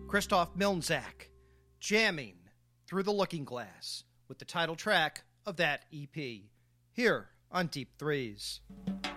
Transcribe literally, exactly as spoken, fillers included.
Christoph Milnzak, jamming Through the Looking Glass with the title track of that E P, here on Deep Threes.